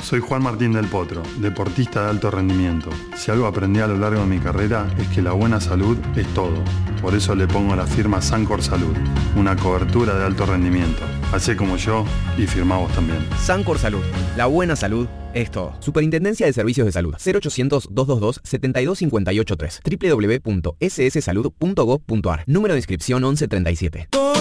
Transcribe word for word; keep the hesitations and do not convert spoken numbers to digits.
Soy Juan Martín del Potro, deportista de alto rendimiento. Si algo aprendí a lo largo de mi carrera es que la buena salud es todo. Por eso le pongo la firma Sancor Salud, una cobertura de alto rendimiento. Hacé como yo y firmá vos también. Sancor Salud, la buena salud es todo. Superintendencia de Servicios de Salud. cero ochocientos, doscientos veintidós, setenta y dos cincuenta y ocho tres. doble u doble u doble u punto ese ese salud punto gob punto ar. Número de inscripción once treinta y siete.